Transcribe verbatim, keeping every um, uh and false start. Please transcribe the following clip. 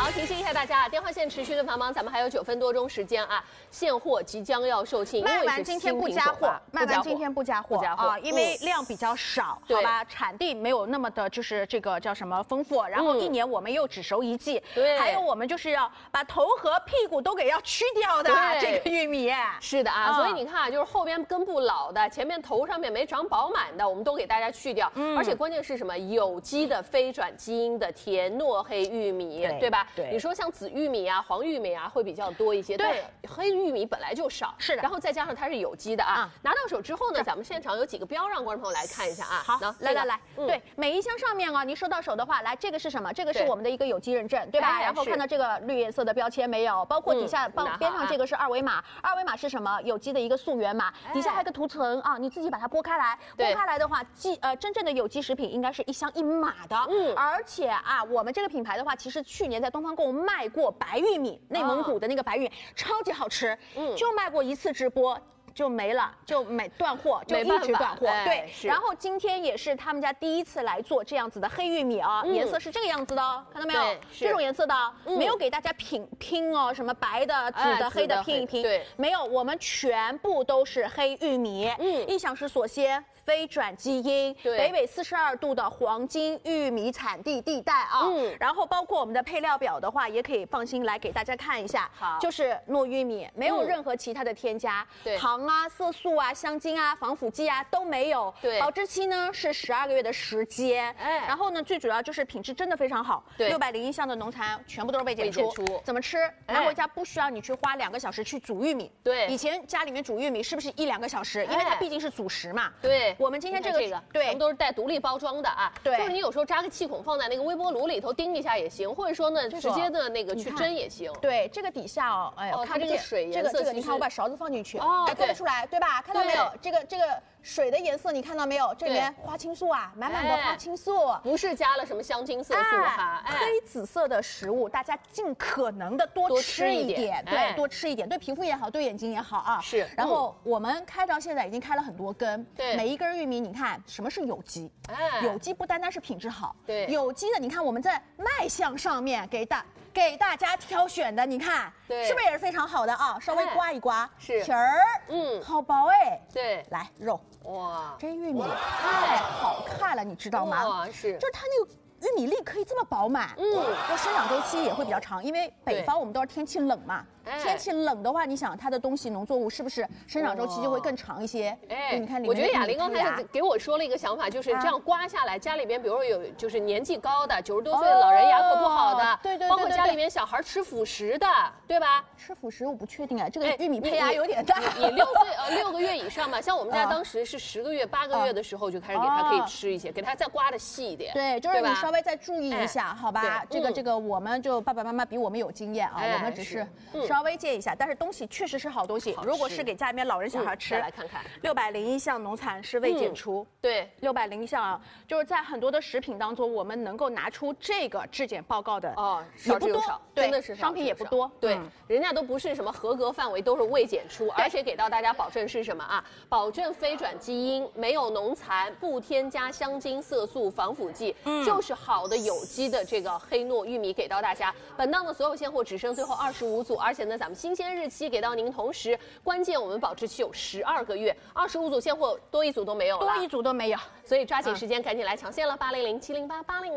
好，提醒一下大家，电话线持续的繁忙，咱们还有九分多钟时间啊，现货即将要售罄， 卖完今天不加货，卖完今天不加货啊，因为量比较少，好吧，产地没有那么的，就是这个叫什么丰富，然后一年我们又只熟一季， 对， 还有我们就是要把头和屁股都给要去掉的这个玉米， 是的啊，所以你看啊，就是后边根部老的，前面头上面没长饱满的，我们都给大家去掉，而且关键是什么？有机的非转基因的甜糯黑玉米，对吧？对，你说像紫玉米啊、黄玉米啊会比较多一些，对，黑玉米本来就少，是的。然后再加上它是有机的啊，拿到手之后呢，咱们现场有几个标让观众朋友来看一下啊。 好，来来来，对，每一箱上面啊，您收到手的话，来，这个是什么？这个是我们的一个有机认证，对吧？然后看到这个绿颜色的标签没有？包括底下帮边上这个是二维码，二维码是什么？有机的一个溯源码，底下还有个图层啊，你自己把它剥开来，剥开来的话，既呃真正的有机食品应该是一箱一码的，嗯，而且啊，我们这个品牌的话，其实去年在东方购物卖过白玉米，内蒙古的那个白玉米超级好吃，嗯，就卖过一次直播。就没了，就没断货，就一直断货。对，然后今天也是他们家第一次来做这样子的黑玉米啊，颜色是这个样子的哦，看到没有？这种颜色的，没有给大家拼拼哦，什么白的、紫的、黑的拼一拼，对，没有，我们全部都是黑玉米，嗯，一享食所鲜。非转基因，北纬四十二度的黄金玉米产地地带啊，嗯，然后包括我们的配料表的话，也可以放心来给大家看一下，好，就是糯玉米，没有任何其他的添加，对，糖啊、色素啊、香精啊、防腐剂啊都没有，对，保质期呢是十二个月的时间，哎，然后呢最主要就是品质真的非常好，对，六百零一项的农残全部都是未检出，怎么吃？拿回家不需要你去花两个小时去煮玉米，对，以前家里面煮玉米是不是一两个小时？因为它毕竟是主食嘛，对。我们今天这个这个对，全部都是带独立包装的啊。对，就是你有时候扎个气孔放在那个微波炉里头叮一下也行，或者说呢直接的那个去蒸也行。 对，这个底下哦，哎呦， 看这个水颜色， 这个这个你看我把勺子放进去，哦，看得出来对吧？看到没有？这个这个水的颜色你看到没有？这里面花青素啊，满满的花青素， 不是加了什么香精色素哈。 黑紫色的食物，大家尽可能的多吃一点，对，多吃一点，对皮肤也好，对眼睛也好啊。是。然后我们开到现在已经开了很多根，对，每一根玉米你看什么是有机？哎，有机不单单是品质好，对，有机的你看我们在卖相上面给大给大家挑选的，你看，对，是不是也是非常好的啊？稍微刮一刮，是皮儿，嗯，好薄哎，对，来肉，哇，这玉米太好看了，你知道吗？哇，是，就是它那个。玉米粒可以这么饱满，嗯，那生长周期也会比较长，因为北方我们都是天气冷嘛，天气冷的话，你想它的东西农作物是不是生长周期就会更长一些？哎，你看里面， 我觉得雅玲刚才给我说了一个想法，就是这样刮下来，家里边比如说有就是年纪高的九十多岁的老人牙口不好的，对对，包括家里面小孩吃辅食的，对吧？ 吃辅食我不确定啊，这个玉米胚芽有点大。 你六岁呃六个月以上嘛，像我们家当时是十个月八个月的时候就开始给他可以吃一些，给他再刮的细一点， 对，就是你稍微再注意一下。好吧，这个这个我们就爸爸妈妈比我们有经验啊，我们只是稍微借一下，但是东西确实是好东西。如果是给家里面老人小孩吃， 来看看， 六百零一项农残是未检出，对，六百零一项啊，就是在很多的食品当中，我们能够拿出这个质检报告的哦， 少之又少，真的是商品也不多， 对，人家都不是什么合格范围，都是未检出，而且给到大家保证是什么啊？保证非转基因，没有农残，不添加香精、色素、防腐剂，就是好的有机的这个黑糯玉米给到大家。本档的所有现货只剩最后二十五组，而且呢，咱们新鲜日期给到您，同时关键我们保质期有十二个月，二十五组现货多一组都没有了， 多一组都没有， 所以抓紧时间赶紧来抢现了，八零零七零八八零。